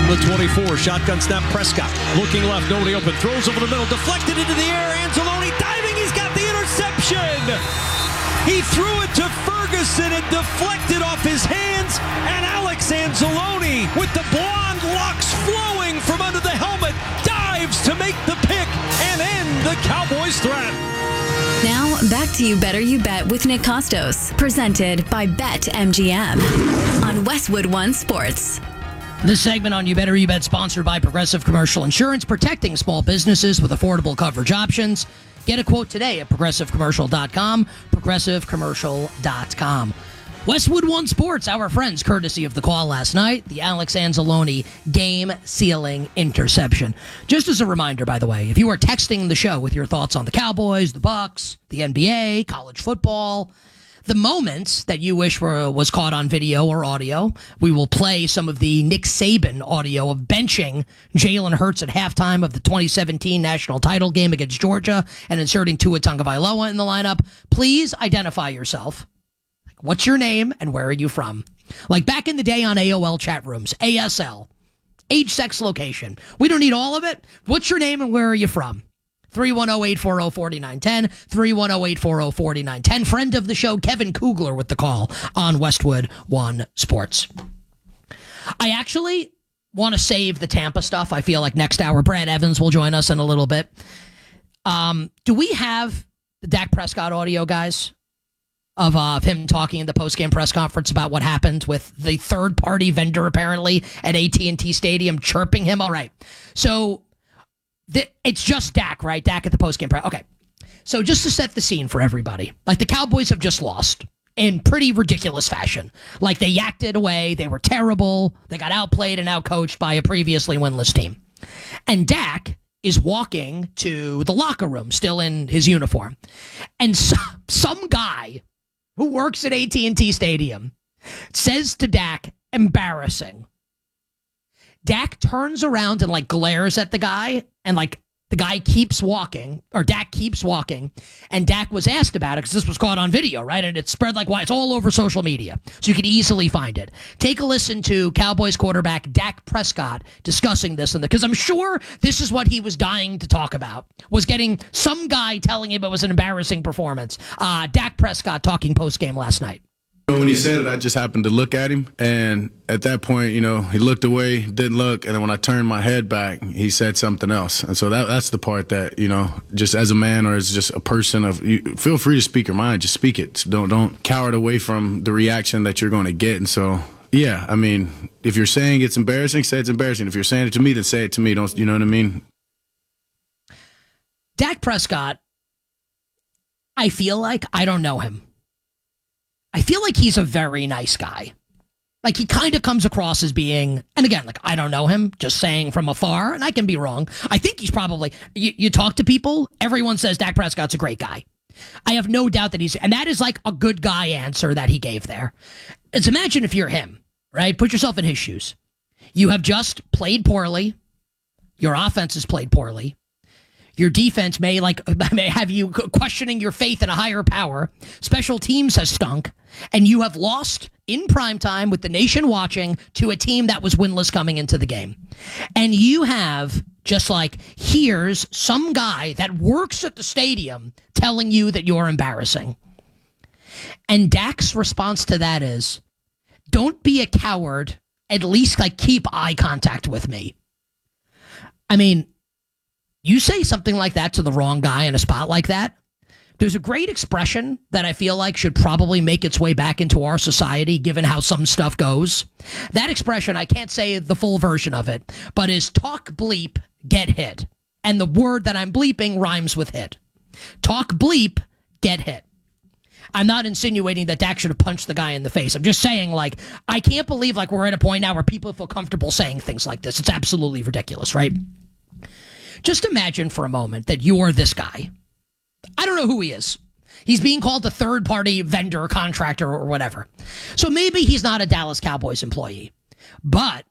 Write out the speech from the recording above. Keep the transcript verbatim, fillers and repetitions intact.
from the twenty-four. Shotgun snap, Prescott. Looking left, nobody open. Throws over the middle, deflected into the air. Anzalone diving, he's got the interception. He threw it to Ferguson and deflected off his hands. And Alex Anzalone, with the blonde locks flowing from under the helmet, dives to make the pick and end the Cowboys' threat. Now, back to You Better You Bet with Nick Costos, presented by BetMGM on Westwood One Sports. This segment on You Better You Bet sponsored by Progressive Commercial Insurance, protecting small businesses with affordable coverage options. Get a quote today at progressive commercial dot com, progressive commercial dot com. Westwood One Sports, our friends, courtesy of the call last night, the Alex Anzalone game-sealing interception. Just as a reminder, by the way, if you are texting the show with your thoughts on the Cowboys, the Bucks, the N B A, college football, the moments that you wish were was caught on video or audio, we will play some of the Nick Saban audio of benching Jalen Hurts at halftime of the twenty seventeen national title game against Georgia and inserting Tua Tagovailoa in the lineup. Please identify yourself. What's your name and where are you from? Like back in the day on A O L chat rooms, A S L, age, sex, location. We don't need all of it. What's your name and where are you from? three one zero, eight four zero, four nine one zero, three one zero, eight four zero, four nine one zero. Friend of the show, Kevin Kugler, with the call on Westwood One Sports. I actually want to save the Tampa stuff. I feel like next hour, Brad Evans will join us in a little bit. Um, do we have the Dak Prescott audio, guys? Of, uh, of him talking in the post-game press conference about what happened with the third-party vendor, apparently, at A T and T Stadium, chirping him. All right. So th- it's just Dak, right? Dak at the post-game press. Okay. So just to set the scene for everybody, like the Cowboys have just lost in pretty ridiculous fashion. Like they yacked it away. They were terrible. They got outplayed and outcoached by a previously winless team. And Dak is walking to the locker room, still in his uniform. And so, some guy who works at A T and T Stadium says to Dak, embarrassing. Dak turns around and like glares at the guy, and like the guy keeps walking, or Dak keeps walking, and Dak was asked about it because this was caught on video, right? And it spread like why it's all over social media, so you could easily find it. Take a listen to Cowboys quarterback Dak Prescott discussing this, because I'm sure this is what he was dying to talk about, was getting some guy telling him it was an embarrassing performance. Uh, Dak Prescott talking post-game last night. When he said it, I just happened to look at him, and at that point, you know, he looked away, didn't look, and then when I turned my head back, he said something else. And so that that's the part that, you know, just as a man or as just a person, of you, feel free to speak your mind, just speak it. Don't don't cower away from the reaction that you're going to get. And so, yeah, I mean, if you're saying it's embarrassing, say it's embarrassing. If you're saying it to me, then say it to me. Don't you know what I mean? Dak Prescott, I feel like I don't know him. I feel like he's a very nice guy. Like, he kind of comes across as being, and again, like, I don't know him, just saying from afar, and I can be wrong. I think he's probably, you, you talk to people, everyone says Dak Prescott's a great guy. I have no doubt that he's, and that is like a good guy answer that he gave there. It's imagine if you're him, right? Put yourself in his shoes. You have just played poorly. Your offense has played poorly. Your defense may like may have you questioning your faith in a higher power. Special teams has stunk, and you have lost in prime time with the nation watching to a team that was winless coming into the game. And you have just like, here's some guy that works at the stadium telling you that you're embarrassing. And Dak's response to that is, don't be a coward. At least like keep eye contact with me. I mean, you say something like that to the wrong guy in a spot like that, there's a great expression that I feel like should probably make its way back into our society, given how some stuff goes. That expression, I can't say the full version of it, but is talk bleep, get hit. And the word that I'm bleeping rhymes with hit. Talk bleep, get hit. I'm not insinuating that Dak should have punched the guy in the face. I'm just saying, like, I can't believe, like, we're at a point now where people feel comfortable saying things like this. It's absolutely ridiculous, right? Just imagine for a moment that you're this guy. I don't know who he is. He's being called a third-party vendor, contractor, or whatever. So maybe he's not a Dallas Cowboys employee. But